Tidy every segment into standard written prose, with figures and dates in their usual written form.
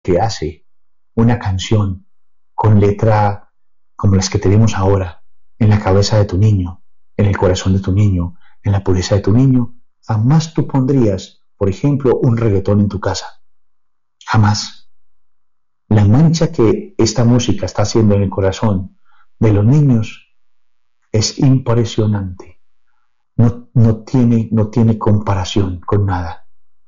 que hace una canción con letra como las que tenemos ahora en la cabeza de tu niño, en el corazón de tu niño, en la pureza de tu niño, jamás tú pondrías, por ejemplo, un reggaetón en tu casa. Jamás. La mancha que esta música está haciendo en el corazón de los niños es impresionante. No tiene comparación con nada.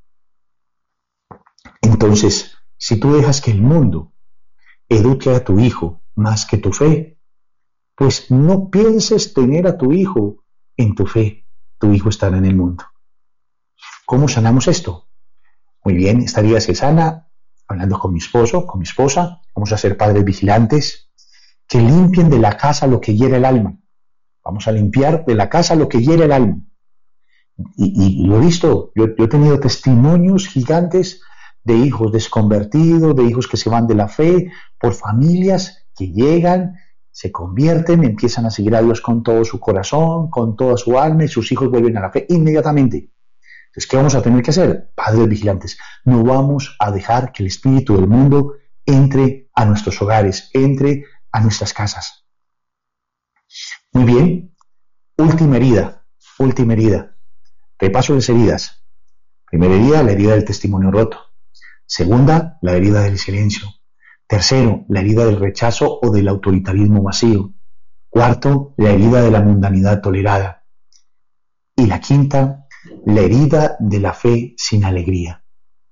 Entonces, si tú dejas que el mundo eduque a tu hijo más que tu fe, pues no pienses tener a tu hijo en tu fe. Tu hijo estará en el mundo. ¿Cómo sanamos esto? Muy bien, esta vida se sana hablando con mi esposo, con mi esposa. Vamos a ser padres vigilantes que limpien de la casa lo que hiere el alma. Vamos a limpiar de la casa lo que hiere el alma. Y lo he visto, yo he tenido testimonios gigantes de hijos desconvertidos, de hijos que se van de la fe, por familias que llegan, se convierten, empiezan a seguir a Dios con todo su corazón, con toda su alma, y sus hijos vuelven a la fe inmediatamente. Entonces, ¿qué vamos a tener que hacer? Padres vigilantes, no vamos a dejar que el espíritu del mundo entre a nuestros hogares, entre a nuestras casas. Muy bien, última herida. Repaso las heridas. Primera herida, la herida del testimonio roto. Segunda, la herida del silencio. Tercero, la herida del rechazo o del autoritarismo vacío. Cuarto, la herida de la mundanidad tolerada. Y la quinta, la herida de la fe sin alegría.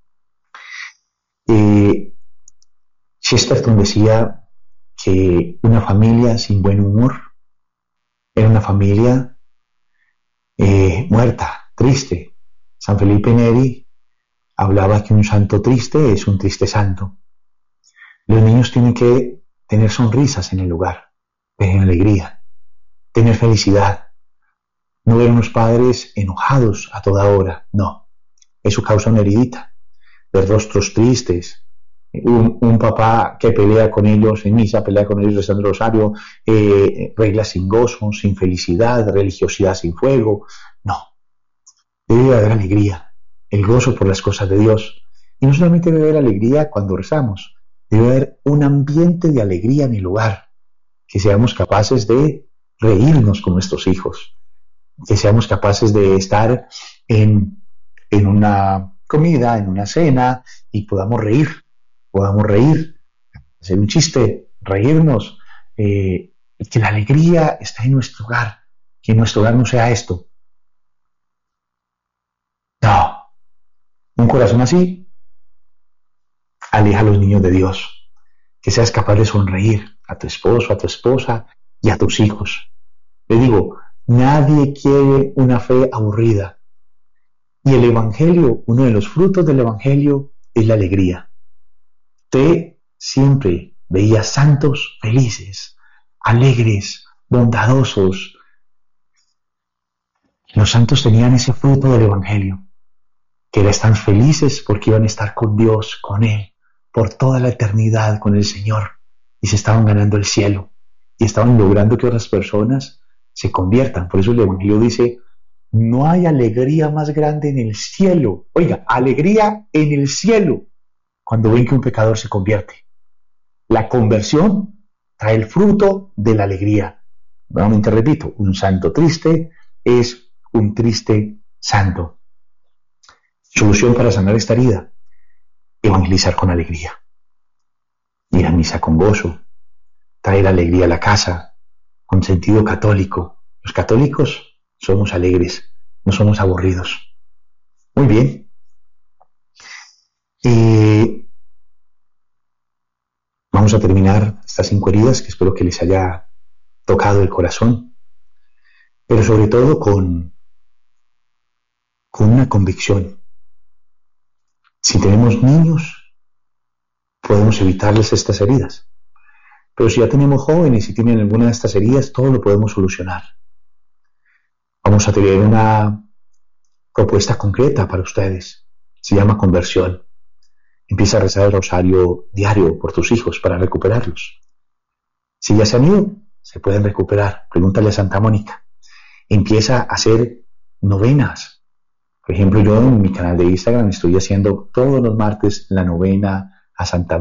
Chesterton decía que una familia sin buen humor era una familia muerta, triste. San Felipe Neri hablaba que un santo triste es un triste santo. Los niños tienen que tener sonrisas en el hogar, tener alegría, tener felicidad. No ver unos padres enojados a toda hora, no. Eso causa una heridita. Ver rostros tristes, un papá que pelea con ellos en misa, pelea con ellos rezando el rosario, reglas sin gozo, sin felicidad, religiosidad sin fuego. No. Debe haber alegría, el gozo por las cosas de Dios. Y no solamente debe haber alegría cuando rezamos, debe haber un ambiente de alegría en el hogar, que seamos capaces de reírnos con nuestros hijos, que seamos capaces de estar en una comida, en una cena, y podamos reír, hacer un chiste, reírnos, que la alegría esté en nuestro hogar, que en nuestro hogar no sea esto. No, un corazón así aleja a los niños de Dios. Que seas capaz de sonreír a tu esposo, a tu esposa y a tus hijos. Le digo, nadie quiere una fe aburrida. Y el Evangelio, uno de los frutos del Evangelio es la alegría. Usted siempre veía santos felices, alegres, bondadosos. Los santos tenían ese fruto del Evangelio, que eran felices porque iban a estar con Dios, con Él, por toda la eternidad con el Señor, y se estaban ganando el cielo, y estaban logrando que otras personas se conviertan. Por eso el Evangelio dice, no hay alegría más grande en el cielo. Oiga, alegría en el cielo, cuando ven que un pecador se convierte. La conversión trae el fruto de la alegría. Nuevamente repito, un santo triste es un triste santo. Solución para sanar esta herida: evangelizar con alegría, ir a misa con gozo, traer alegría a la casa, con sentido católico. Los católicos somos alegres, no somos aburridos. Muy bien. Vamos a terminar estas 5 heridas, que espero que les haya tocado el corazón, pero sobre todo con una convicción. Si tenemos niños, podemos evitarles estas heridas. Pero si ya tenemos jóvenes y tienen alguna de estas heridas, todo lo podemos solucionar. Vamos a tener una propuesta concreta para ustedes. Se llama conversión. Empieza a rezar el rosario diario por tus hijos para recuperarlos. Si ya se han ido, se pueden recuperar. Pregúntale a Santa Mónica. Empieza a hacer novenas. Por ejemplo, yo en mi canal de Instagram estoy haciendo todos los martes la novena a Santa